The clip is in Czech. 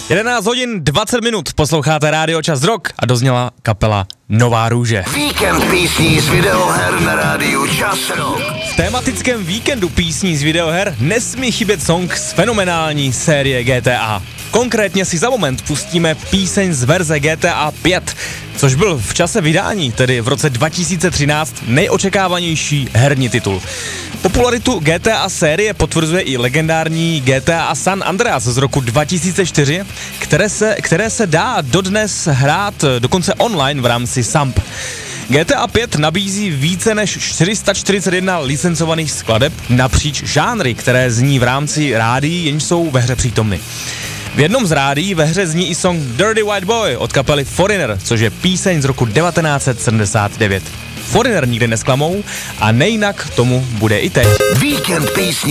11 hodin 20 minut, posloucháte Rádio Čas Rock a dozněla kapela Nová růže. Víkend písní z videoher na Rádiu Čas Rock. V tematickém víkendu písní z videoher nesmí chybět song z fenomenální série GTA. Konkrétně si za moment pustíme píseň z verze GTA 5, což byl v čase vydání, tedy v roce 2013, nejočekávanější herní titul. Popularitu GTA série potvrzuje i legendární GTA San Andreas z roku 2004, které se dá dodnes hrát dokonce online v rámci SAMP. GTA 5 nabízí více než 441 licencovaných skladeb napříč žánry, které zní v rámci rádií, jenž jsou ve hře přítomny. V jednom z rádií ve hře zní i song Dirty White Boy od kapely Foreigner, což je píseň z roku 1979. Foreigner nikdy nesklamou a nejinak tomu bude i teď. Víkend písní.